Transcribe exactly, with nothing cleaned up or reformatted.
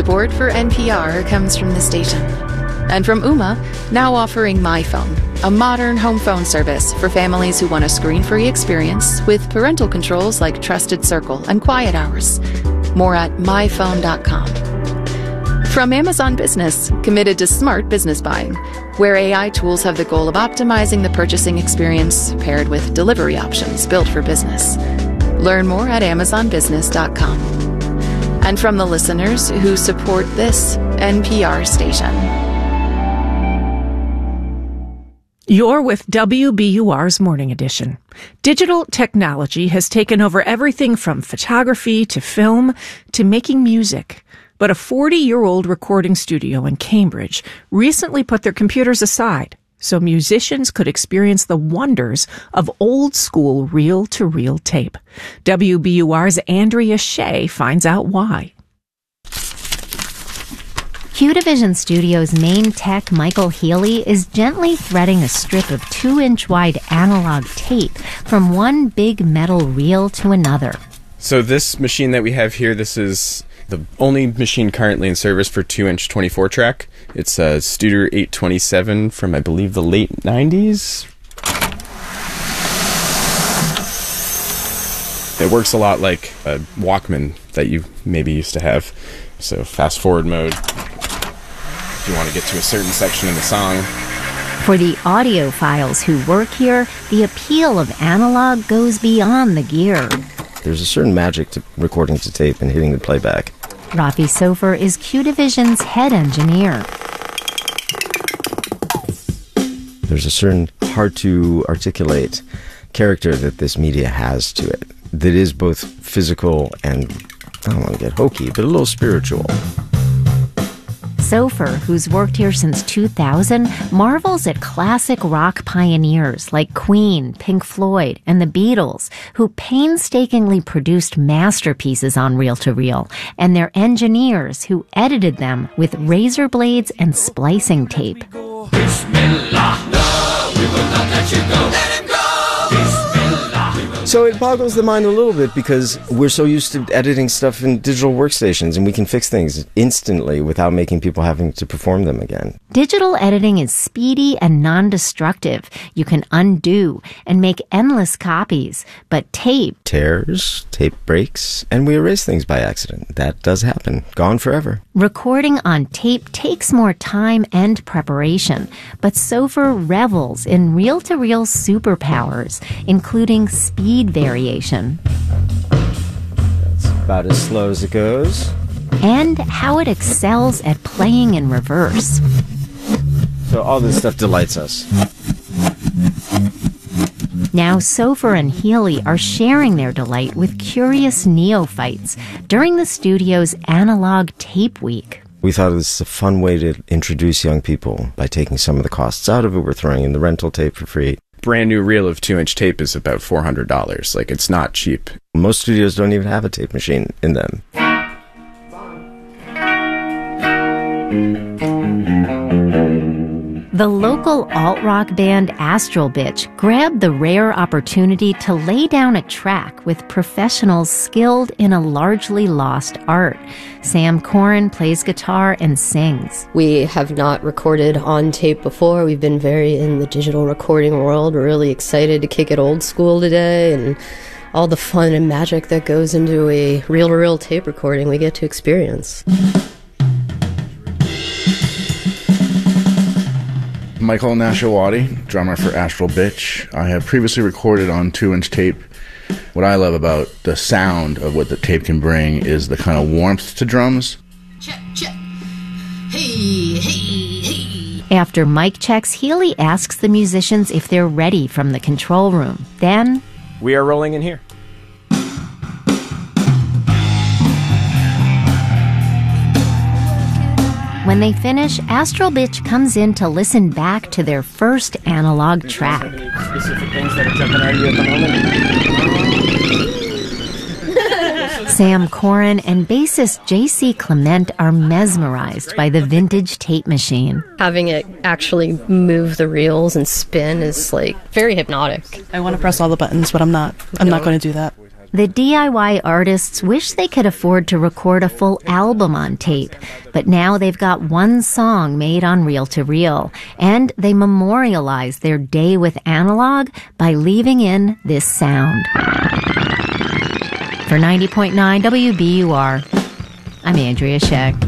Support for N P R comes from the station. And from Ooma, now offering MyPhone, a modern home phone service for families who want a screen-free experience with parental controls like Trusted Circle and Quiet Hours. More at my phone dot com. From Amazon Business, committed to smart business buying, where A I tools have the goal of optimizing the purchasing experience paired with delivery options built for business. Learn more at amazon business dot com. And from the listeners who support this N P R station. You're with W B U R's Morning Edition. Digital technology has taken over everything from photography to film to making music. But a forty-year-old recording studio in Cambridge recently put their computers aside so musicians could experience the wonders of old-school reel-to-reel tape. W B U R's Andrea Shea finds out why. QDivision Studios' main tech, Michael Healy, is gently threading a strip of two-inch wide analog tape from one big metal reel to another. So this machine that we have here, this is the only machine currently in service for two-inch twenty-four track. It's a Studer eight twenty-seven from, I believe, the late nineties. It works a lot like a Walkman that you maybe used to have. So fast forward mode. If you want to get to a certain section in the song. For the audiophiles who work here, the appeal of analog goes beyond the gear. There's a certain magic to recording to tape and hitting the playback. Rafi Sofer is QDivision's head engineer. There's a certain hard-to-articulate character that this media has to it that is both physical and, I don't want to get hokey, but a little spiritual. Sofer, who's worked here since two thousand, marvels at classic rock pioneers like Queen, Pink Floyd, and the Beatles, who painstakingly produced masterpieces on reel-to-reel, and their engineers who edited them with razor blades and splicing tape. Bismillah, no, we will not let you go. Let him go. Bismillah. So it boggles the mind a little bit because we're so used to editing stuff in digital workstations and we can fix things instantly without making people having to perform them again. Digital editing is speedy and non-destructive. You can undo and make endless copies, but tape tears, tape breaks, and we erase things by accident. That does happen. Gone forever. Recording on tape takes more time and preparation, but Sofer revels in reel-to-reel superpowers, including speed variation. That's about as slow as it goes. And how it excels at playing in reverse. So all this stuff delights us. Now Sofer and Healy are sharing their delight with curious neophytes during the studio's Analog Tape Week. We thought this was a fun way to introduce young people by taking some of the costs out of it. We're throwing in the rental tape for free. Brand new reel of two-inch tape is about four hundred dollars. Like, it's not cheap. Most studios don't even have a tape machine in them. The local alt-rock band Astral Bitch grabbed the rare opportunity to lay down a track with professionals skilled in a largely lost art. Sam Corin plays guitar and sings. We have not recorded on tape before. We've been very in the digital recording world. We're really excited to kick it old school today, and all the fun and magic that goes into a reel-to-reel tape recording we get to experience. Michael Nashawati, drummer for Astral Bitch. I have previously recorded on two-inch tape. What I love about the sound of what the tape can bring is the kind of warmth to drums. Check, check. Hey, hey, hey. After mic checks, Healy asks the musicians if they're ready from the control room. Then, we are rolling in here. when they finish, Astral Bitch comes in to listen back to their first analog track. Any specific things that are jumping out of you at the moment? Sam Corin and bassist J C Clement are mesmerized by the vintage tape machine. Having it actually move the reels and spin is like very hypnotic. I want to press all the buttons, but I'm not. I'm not going to do that. The D I Y artists wish they could afford to record a full album on tape, but now they've got one song made on reel-to-reel, and they memorialize their day with analog by leaving in this sound. For ninety point nine W B U R, I'm Andrea Sheck.